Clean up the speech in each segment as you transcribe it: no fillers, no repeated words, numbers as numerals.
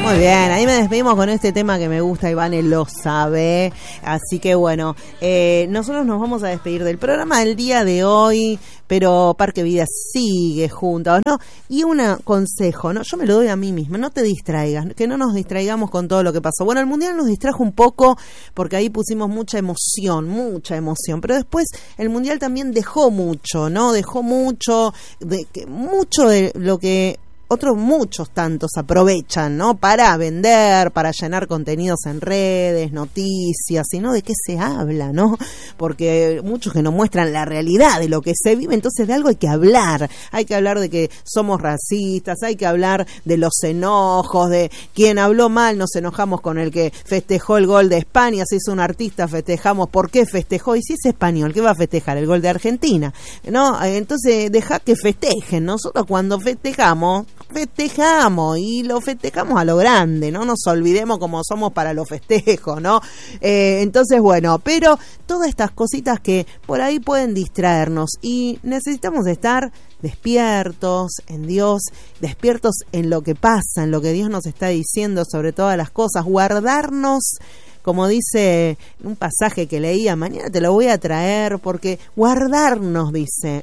Muy bien, ahí me despedimos con este tema que me gusta, Ivane lo sabe. Así que bueno, nosotros nos vamos a despedir del programa del día de hoy, pero Parque Vida sigue juntos, ¿no? Y un consejo, ¿no? Yo me lo doy a mí misma, no te distraigas, que no nos distraigamos con todo lo que pasó. Bueno, el Mundial nos distrajo un poco porque ahí pusimos mucha emoción, pero después el Mundial también dejó mucho, ¿no? Dejó mucho de lo que otros muchos tantos aprovechan, ¿no? Para vender, para llenar contenidos en redes, noticias, sino de qué se habla, ¿no? Porque muchos que nos muestran la realidad de lo que se vive, entonces de algo hay que hablar de que somos racistas, hay que hablar de los enojos, de quien habló mal, nos enojamos con el que festejó el gol de España, si es un artista festejamos por qué festejó, y si es español, ¿qué va a festejar? El gol de Argentina, ¿no? Entonces deja que festejen, nosotros cuando festejamos y lo festejamos a lo grande, no nos olvidemos cómo somos para los festejos, ¿no? Entonces, bueno, pero todas estas cositas que por ahí pueden distraernos y necesitamos estar despiertos en Dios, despiertos en lo que pasa, en lo que Dios nos está diciendo sobre todas las cosas, guardarnos, como dice un pasaje que leía, mañana te lo voy a traer, porque guardarnos, dice,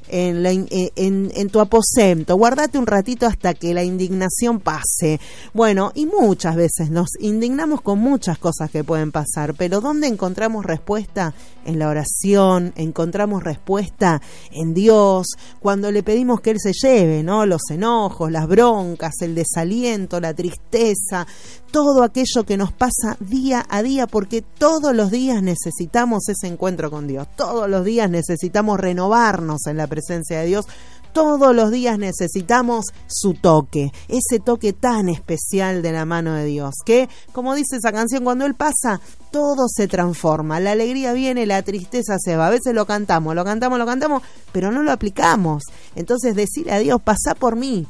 en tu aposento, guardate un ratito hasta que la indignación pase. Bueno, y muchas veces nos indignamos con muchas cosas que pueden pasar, pero ¿dónde encontramos respuesta? En la oración, encontramos respuesta en Dios, cuando le pedimos que Él se lleve, ¿no? Los enojos, las broncas, el desaliento, la tristeza, todo aquello que nos pasa día a día, porque todos los días necesitamos ese encuentro con Dios, todos los días necesitamos renovarnos en la presencia de Dios, todos los días necesitamos su toque, ese toque tan especial de la mano de Dios, que, como dice esa canción, cuando Él pasa, todo se transforma, la alegría viene, la tristeza se va. A veces lo cantamos, pero no lo aplicamos. Entonces decirle a Dios, pasá por mí,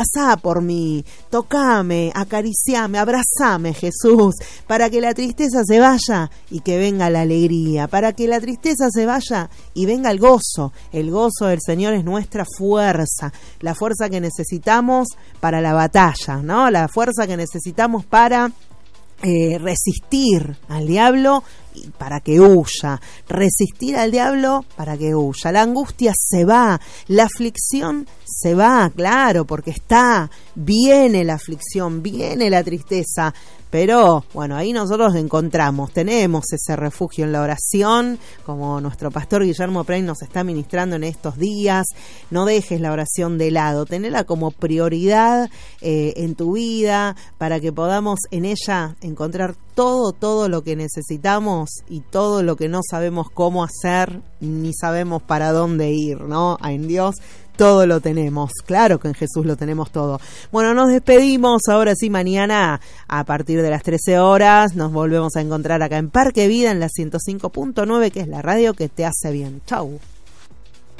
tocame, acariciame, abrazame, Jesús, para que la tristeza se vaya y que venga la alegría, para que la tristeza se vaya y venga el gozo. El gozo del Señor es nuestra fuerza, la fuerza que necesitamos para la batalla, ¿no? La fuerza que necesitamos para resistir al diablo y para que huya, resistir al diablo para que huya. La angustia se va, la aflicción se va, claro, porque viene la aflicción, viene la tristeza, pero bueno, ahí nosotros tenemos ese refugio en la oración, como nuestro pastor Guillermo Prey nos está ministrando en estos días. No dejes la oración de lado, tenela como prioridad en tu vida, para que podamos en ella encontrar todo lo que necesitamos y todo lo que no sabemos cómo hacer, ni sabemos para dónde ir, ¿no? En Dios todo lo tenemos, claro que en Jesús lo tenemos todo. Bueno, nos despedimos, ahora sí, mañana a partir de las 13 horas nos volvemos a encontrar acá en Parque Vida en la 105.9, que es la radio que te hace bien. Chau.